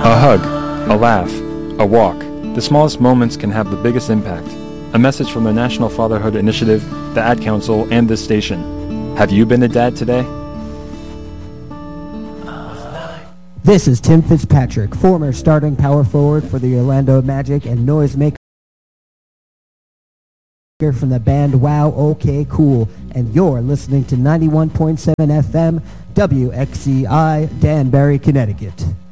A hug, a laugh, a walk. The smallest moments can have the biggest impact. A message from the National Fatherhood Initiative, the Ad Council, and this station. Have you been a dad today? This is Tim Fitzpatrick, former starting power forward for the Orlando Magic and noisemaker from the band Wow OK Cool, and you're listening to 91.7 FM WXCI, Danbury, Connecticut.